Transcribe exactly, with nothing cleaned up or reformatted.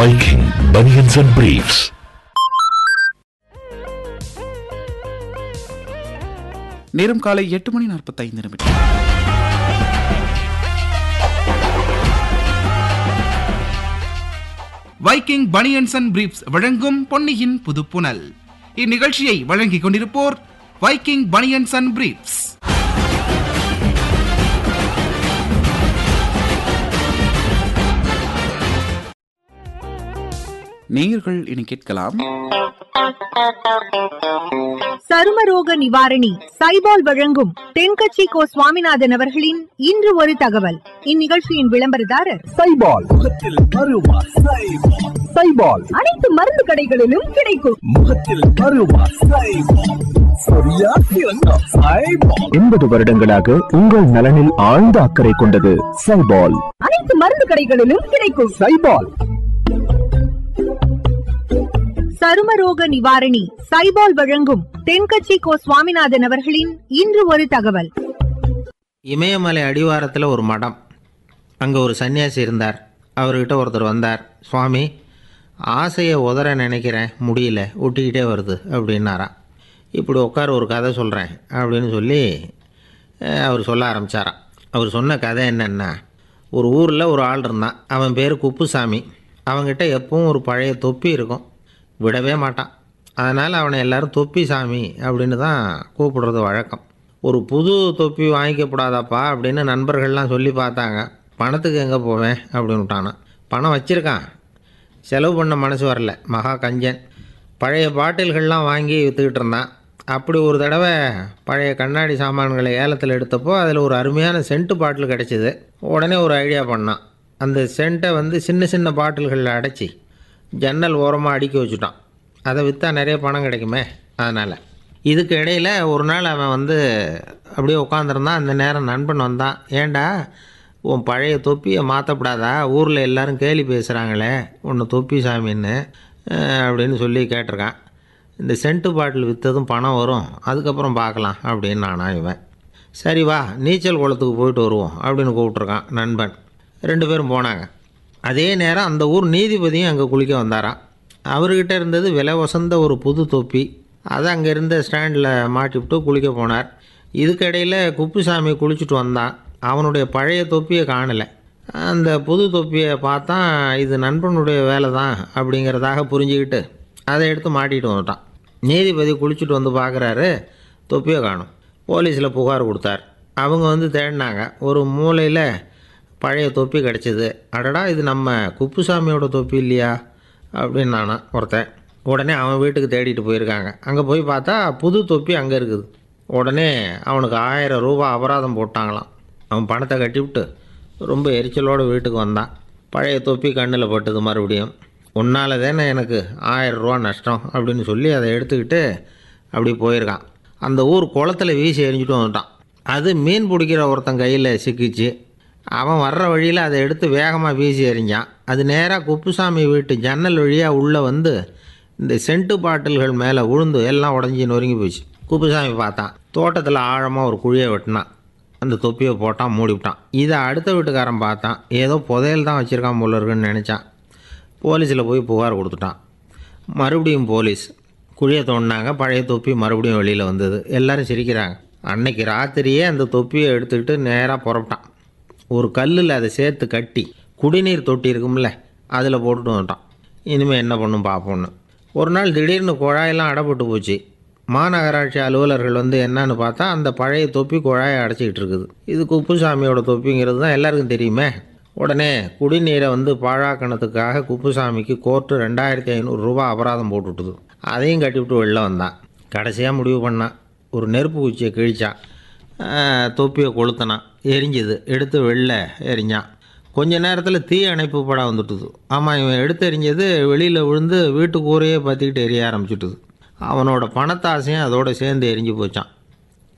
Viking Bunions and Briefs. நேரம் காலை எட்டு மணி நாற்பத்தைந்து நிமிடம். வைக்கிங் பனியன்ஸ் அண்ட் பிரீப்ஸ் வழங்கும் பொன்னியின் புதுப்புனல். இந்நிகழ்ச்சியை வழங்கிக் கொண்டிருப்போர் வைக்கிங் பனியன்ஸ் அண்ட் பிரீப்ஸ். நேயர்கள் இனி கேட்கலாம். சருமரோக நிவாரணி சைபால் வழங்கும் தென்கட்சி கோ சுவாமிநாதன் அவர்களின் இன்று ஒரு தகவல். இந்நிகழ்ச்சியின் விளம்பரதாரர் சைபால். முகத்தில் பருவா சைபால். சைபால் அனைத்து மருந்து கடைகளிலும் கிடைக்கும். முகத்தில் பருவா சைபால். சரியா சிறந்த சைபால். எண்பது வருடங்களாக உங்கள் நலனில் ஆழ்ந்த அக்கறை கொண்டது சைபால். அனைத்து மருந்து கடைகளிலும் கிடைக்கும். சைபால். சருமரோக நிவாரணி சைபால் வழங்கும் தென்கட்சி கோ சுவாமிநாதன் அவர்களின் இன்று ஒரு தகவல். இமயமலை அடிவாரத்தில் ஒரு மடம். அங்கே ஒரு சன்னியாசி இருந்தார். அவர்கிட்ட ஒருத்தர் வந்தார். சுவாமி, ஆசையை உதற நினைக்கிறேன், முடியல, ஒட்டிக்கிட்டே வருது அப்படின்னாராம். இப்படி உட்கார ஒரு கதை சொல்கிறேன் அப்படின்னு சொல்லி அவர் சொல்ல ஆரம்பித்தாராம். அவர் சொன்ன கதை என்னென்னா, ஒரு ஊரில் ஒரு ஆள் இருந்தான். அவன் பேர் குப்புசாமி. அவங்ககிட்ட எப்பவும் ஒரு பழைய தொப்பி இருக்கும், விடவே மாட்டான். அதனால் அவனை எல்லோரும் தொப்பி சாமி அப்படின்னு தான் கூப்பிடுறது வழக்கம். ஒரு புது தொப்பி வாங்கிக்கப்படாதாப்பா அப்படின்னு நண்பர்கள்லாம் சொல்லி பார்த்தாங்க. பணத்துக்கு எங்கே போவேன் அப்படின்னு விட்டானான். பணம் வச்சுருக்கான், செலவு பண்ண மனசு வரல. மகா கஞ்சன். பழைய பாட்டில்கள்லாம் வாங்கி விற்றுக்கிட்டு இருந்தான். அப்படி ஒரு தடவை பழைய கண்ணாடி சாமான்களை ஏலத்தில் எடுத்தப்போ அதில் ஒரு அருமையான சென்ட்டு பாட்டில் கிடச்சிது. உடனே ஒரு ஐடியா பண்ணான். அந்த சென்ட்டை வந்து சின்ன சின்ன பாட்டில்களில் அடைச்சி ஜன்னல் ஓரமாக அடுக்கி வச்சுட்டான். அதை விற்றா நிறைய பணம் கிடைக்குமே. அதனால் இதுக்கு இடையில் ஒரு நாள் அவன் வந்து அப்படியே உட்காந்துருந்தான். அந்த நேரம் நண்பன் வந்தான். ஏண்டா, உன் பழைய தொப்பியை மாற்றப்படாதா? ஊரில் எல்லோரும் கேலி பேசுகிறாங்களே உன்னை தொப்பி சாமின்னு அப்படின்னு சொல்லி கேட்டிருக்கான். இந்த சென்ட்டு பாட்டில் விற்றதும் பணம் வரும், அதுக்கப்புறம் பார்க்கலாம் அப்படின்னு நானா இவன். சரி வா, நீச்சல் குளத்துக்கு போயிட்டு வருவோம் அப்படின்னு கூப்பிட்ருக்கான் நண்பன். ரெண்டு பேரும் போனாங்க. அதே நேரம் அந்த ஊர் நீதிபதியும் அங்கே குளிக்க வந்தாராம். அவர்கிட்ட இருந்தது விலை வசந்த ஒரு புது தொப்பி. அதை அங்கே இருந்த ஸ்டாண்டில் மாட்டிவிட்டு குளிக்க போனார். இதுக்கிடையில் குப்புசாமி குளிச்சுட்டு வந்தான். அவனுடைய பழைய தொப்பியை காணலை. அந்த புது தொப்பியை பார்த்தா இது நண்பனுடைய வேலை தான் அப்படிங்கிறதாக புரிஞ்சுக்கிட்டு அதை எடுத்து மாட்டிகிட்டு வந்துட்டான். நீதிபதி குளிச்சுட்டு வந்து பார்க்குறாரு, தொப்பியை காணும். போலீஸில் புகார் கொடுத்தார். அவங்க வந்து தேடினாங்க. ஒரு மூலையில் பழைய தொப்பி கிடச்சிது. அடடா, இது நம்ம குப்புசாமியோட தொப்பி இல்லையா அப்படின்னு நானா ஒருத்தன். உடனே அவன் வீட்டுக்கு தேடிட்டு போயிருக்காங்க. அங்கே போய் பார்த்தா புது தொப்பி அங்கே இருக்குது. உடனே அவனுக்கு ஆயிரம் ரூபா அபராதம் போட்டாங்களாம். அவன் பணத்தை கட்டிவிட்டு ரொம்ப எரிச்சலோடு வீட்டுக்கு வந்தான். பழைய தொப்பி கண்ணில் பட்டது. மறுபடியும் உன்னால் தானே எனக்கு ஆயிரம் ரூபா நஷ்டம் அப்படின்னு சொல்லி அதை எடுத்துக்கிட்டு அப்படி போயிருக்கான். அந்த ஊர் குளத்தில் வீசி எரிஞ்சிட்டு வந்துட்டான். அது மீன் பிடிக்கிற ஒருத்தன் கையில் சிக்கிச்சு. அவன் வர்ற வழியில் அதை எடுத்து வேகமாக வீசி எறிஞ்சான். அது நேராக குப்புசாமி வீட்டு ஜன்னல் வழியாக உள்ளே வந்து இந்த சென்ட்டு பாட்டில்கள் மேலே விழுந்து எல்லாம் உடஞ்சி நொறுங்கி போச்சு. குப்புசாமி பார்த்தான். தோட்டத்தில் ஆழமாக ஒரு குழியை வெட்டினான். அந்த தொப்பியை போட்டான், மூடிவிட்டான். இதை அடுத்த வீட்டுக்காரன் பார்த்தான். ஏதோ புதையல் தான் வச்சுருக்கான் போல இருக்குன்னு நினச்சான். போலீஸில் போய் புகார் கொடுத்துட்டான். மறுபடியும் போலீஸ் குழியை தோண்டினாங்க. பழைய தொப்பி மறுபடியும் வெளியில் வந்தது. எல்லோரும் சிரிக்கிறாங்க. அன்னைக்கு ராத்திரியே அந்த தொப்பியை எடுத்துக்கிட்டு நேராக புறப்பட்டான். ஒரு கல்லில் அதை சேர்த்து கட்டி குடிநீர் தொட்டி இருக்கும்ல, அதில் போட்டுட்டு வந்துட்டான். இனிமேல் என்ன பண்ணும் பார்ப்போன்னு. ஒரு நாள் திடீர்னு குழாயெல்லாம் அடைப்பட்டு போச்சு. மாநகராட்சி அலுவலர்கள் வந்து என்னன்னு பார்த்தா அந்த பழைய தொப்பி குழாயை அடைச்சிக்கிட்டு இருக்குது. இது குப்புசாமியோட தொப்பிங்கிறது தான் எல்லாருக்கும் தெரியுமே. உடனே குடிநீரை வந்து பாழாக்கணத்துக்காக குப்புசாமிக்கு கோர்ட்டு ரெண்டாயிரத்தி ஐநூறு ரூபா அபராதம் போட்டுவிட்டுது. அதையும் கட்டிவிட்டு வெளில வந்தான். கடைசியாக முடிவு பண்ணான். ஒரு நெருப்பு குச்சியை கிழிச்சான். தொப்பியை கொளுத்தினான். எரிஞ்சுது. எடுத்து வெளில எரிஞ்சான். கொஞ்ச நேரத்தில் தீ அணைப்பு படம் வந்துட்டுது. ஆமாம், இவன் எடுத்து எரிஞ்சது வெளியில் விழுந்து வீட்டு கூரையே பற்றிக்கிட்டு எரிய ஆரம்பிச்சுட்டுது. அவனோட பணத்தாசையும் அதோடு சேர்ந்து எரிஞ்சு போச்சான்.